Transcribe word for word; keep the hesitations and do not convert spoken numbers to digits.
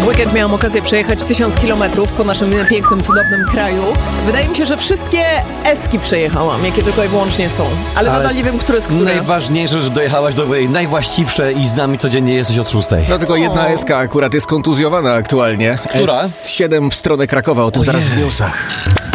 W weekend miałam okazję przejechać tysiąc kilometrów po naszym pięknym, cudownym kraju. Wydaje mi się, że wszystkie eski przejechałam, jakie tylko i wyłącznie są. Ale, Ale nadal nie wiem, które z które. Najważniejsze, że dojechałaś do najwłaściwsze i z nami codziennie jesteś od szóstej. No tylko jedna eska akurat jest kontuzjowana aktualnie. Która? S siedem w stronę Krakowa, o tym zaraz w newsach.